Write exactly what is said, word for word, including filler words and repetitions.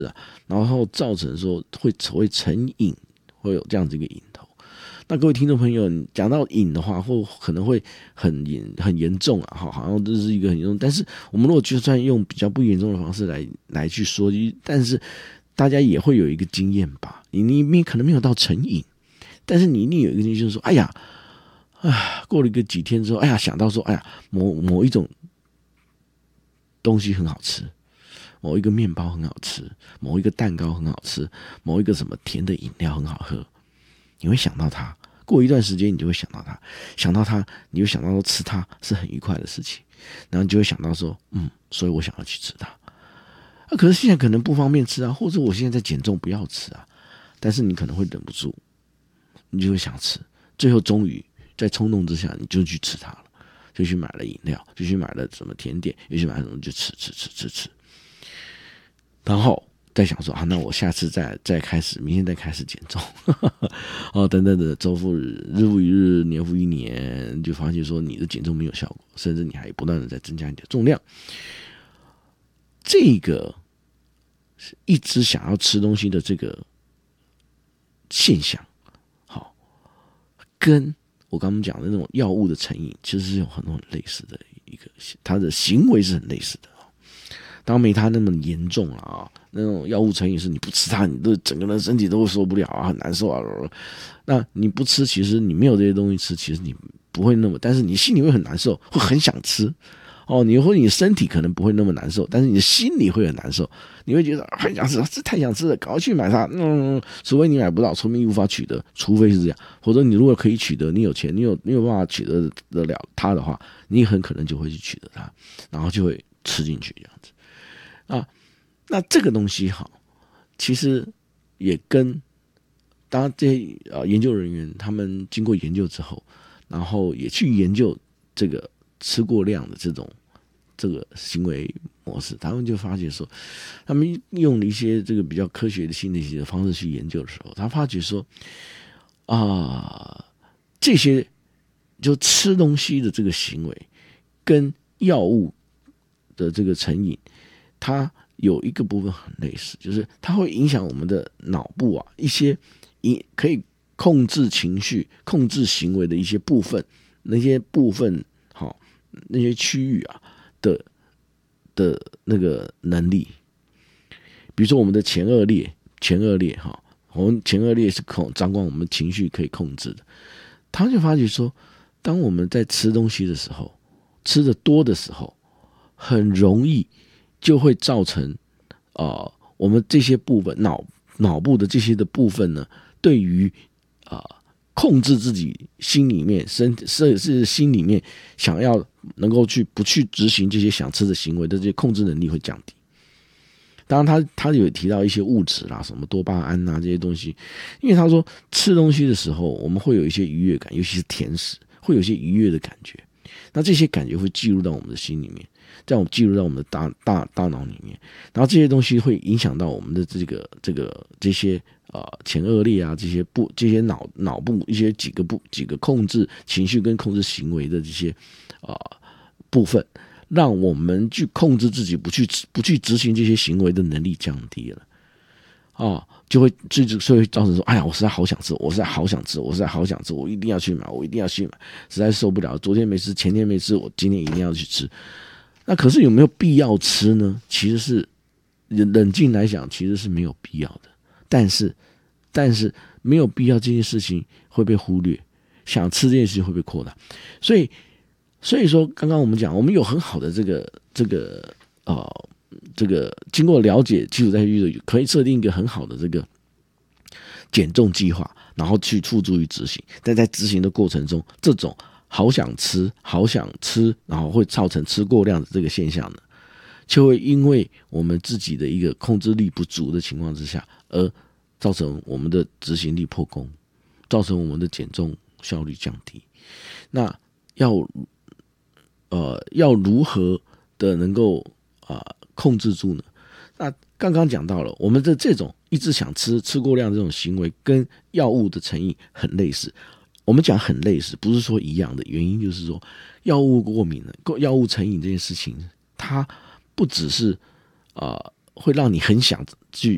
然后造成说会会成瘾，会有这样子一个瘾头。那各位听众朋友，讲到瘾的话，或可能会很严很严重啊，好像这是一个很严重。但是我们如果就算用比较不严重的方式来来去说，但是大家也会有一个经验吧，你你可能没有到成瘾，但是你一定有一个经验，就是说，哎呀，啊，过了一个几天之后，哎呀，想到说，哎呀，某某一种东西很好吃。某一个面包很好吃，某一个蛋糕很好吃，某一个什么甜的饮料很好喝，你会想到它。过一段时间，你就会想到它，想到它，你就想到说吃它是很愉快的事情，然后你就会想到说，嗯，所以我想要去吃它。啊，可是现在可能不方便吃啊，或者我现在在减重，不要吃啊。但是你可能会忍不住，你就会想吃，最后终于在冲动之下，你就去吃它了，就去买了饮料，就去买了什么甜点，又去买了什么就吃吃吃吃吃。然后再想说啊，那我下次再再开始，明天再开始减重，哦，等等的，周复日，日复一日，年复一年，就发现说你的减重没有效果，甚至你还不断的在增加你的重量。这个一直想要吃东西的这个现象，好，跟我刚刚讲的那种药物的成瘾，其实是有很多很类似的一个，它的行为是很类似的。当然没他那么严重了啊，那种药物成瘾是你不吃它，你的整个人身体都会受不了啊，很难受啊。那你不吃，其实你没有这些东西吃，其实你不会那么，但是你心里会很难受，会很想吃哦。你或你身体可能不会那么难受，但是你的心里会很难受，你会觉得很想吃，这太想吃了，赶快去买它。嗯，除非你买不到，除非你无法取得，除非是这样，否则你如果可以取得，你有钱，你有你有办法取得得了它的话，你很可能就会去取得它，然后就会吃进去这样子。啊，那这个东西好，其实也跟当然这些呃研究人员他们经过研究之后，然后也去研究这个吃过量的这种这个行为模式，他们就发觉说，他们用了一些这个比较科学的心理学的方式去研究的时候，他发觉说啊、呃，这些就吃东西的这个行为跟药物的这个成瘾。它有一个部分很类似，就是它会影响我们的脑部啊，一些可以控制情绪、控制行为的一些部分，那些部分好，那些区域啊的的那个能力，比如说我们的前额叶，前额叶哈，我们前额叶是控掌管我们情绪可以控制的。他就发觉说，当我们在吃东西的时候，吃的多的时候，很容易。就会造成，呃，我们这些部分脑脑部的这些的部分呢，对于啊、呃、控制自己心里面身是是心里面想要能够去不去执行这些想吃的行为的这些控制能力会降低。当然他，他他有提到一些物质啦，什么多巴胺啊这些东西，因为他说吃东西的时候，我们会有一些愉悦感，尤其是甜食，会有一些愉悦的感觉。那这些感觉会记录到我们的心里面。在我们记录到我们的大大大脑里面，然后这些东西会影响到我们的这个这个这些呃前额叶啊，这些部这些脑脑部一些几个部几个控制情绪跟控制行为的这些啊、呃、部分，让我们去控制自己不去不去执行这些行为的能力降低了啊、哦，就会这就所以造成说，哎呀，我实在好想吃，我实在好想吃，我实在好想吃，我一定要去买，我一定要去买，实在受不了，昨天没吃，前天没吃，我今天一定要去吃。那可是有没有必要吃呢？其实是冷静来讲，其实是没有必要的。但是，但是没有必要这件事情会被忽略，想吃这件事情会被扩大。所以，所以说，刚刚我们讲，我们有很好的这个这个呃这个经过了解基础代谢率的，可以设定一个很好的这个减重计划，然后去付诸于执行。但在执行的过程中，这种好想吃，好想吃，然后会造成吃过量的这个现象呢，就会因为我们自己的一个控制力不足的情况之下，而造成我们的执行力破功，造成我们的减重效率降低。那要呃要如何的能够啊、呃、控制住呢？那刚刚讲到了，我们的这种一直想吃、吃过量这种行为，跟药物的成瘾很类似。我们讲很类似，不是说一样的，原因就是说，药物过敏的、药物成瘾这件事情，它不只是呃会让你很想